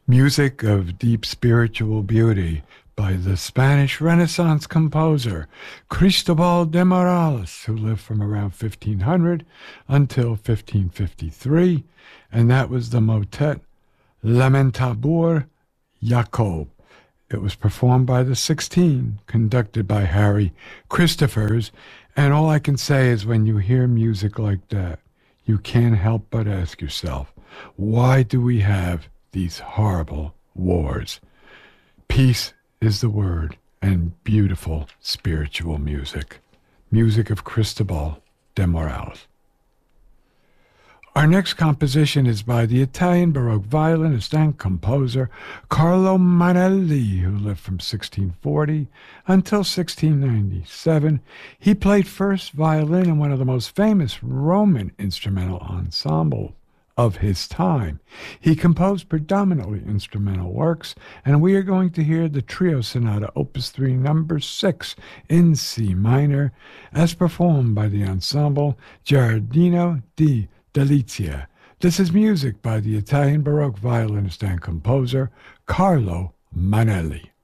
Music of deep spiritual beauty by the Spanish Renaissance composer Cristobal de Morales, who lived from around 1500 until 1553, and that was the motet Lamentabur Jacob. It was performed by the 16, conducted by Harry Christophers, and all I can say is when you hear music like that, you can't help but ask yourself, why do we have these horrible wars? Peace is the word, and beautiful spiritual music. Music of Cristobal de Morales. Our next composition is by the Italian Baroque violinist and composer Carlo Manelli, who lived from 1640 until 1697. He played first violin in one of the most famous Roman instrumental ensembles of his time. He composed predominantly instrumental works, and we are going to hear the Trio Sonata Opus 3 number 6 in C minor, as performed by the ensemble Giardino di Delizia. This is music by the Italian Baroque violinist and composer Carlo Manelli.